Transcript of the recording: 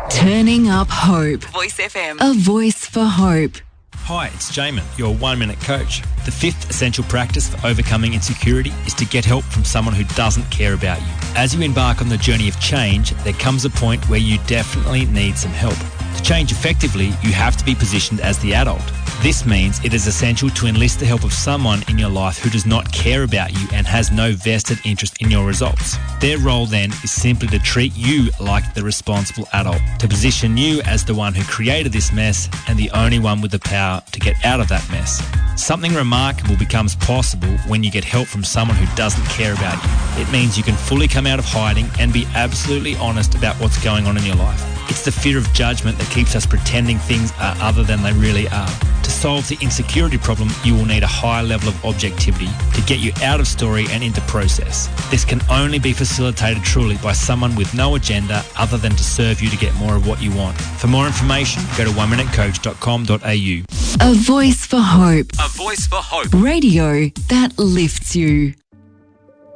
Turning up hope. Voice FM. A voice for hope. Hi, it's Jamin, your 1 Minute Coach. The fifth essential practice for overcoming insecurity is to get help from someone who doesn't care about you. As you embark on the journey of change, there comes a point where you definitely need some help. To change effectively, you have to be positioned as the adult. This means it is essential to enlist the help of someone in your life who does not care about you and has no vested interest in your results. Their role then is simply to treat you like the responsible adult, to position you as the one who created this mess and the only one with the power to get out of that mess. Something remarkable becomes possible when you get help from someone who doesn't care about you. It means you can fully come out of hiding and be absolutely honest about what's going on in your life. It's the fear of judgment that keeps us pretending things are other than they really are. To solve the insecurity problem, you will need a high level of objectivity to get you out of story and into process. This can only be facilitated truly by someone with no agenda other than to serve you to get more of what you want. For more information, go to oneminutecoach.com.au. A voice for hope. A voice for hope. Radio that lifts you.